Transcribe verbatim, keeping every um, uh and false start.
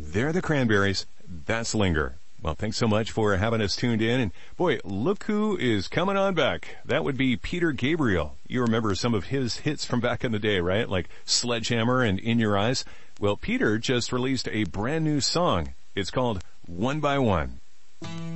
They're the Cranberries. That's Linger. Well, thanks so much for having us tuned in. And boy, look who is coming on back. That would be Peter Gabriel. You remember some of his hits from back in the day, right? Like Sledgehammer and In Your Eyes. Well, Peter just released a brand new song. It's called One by One.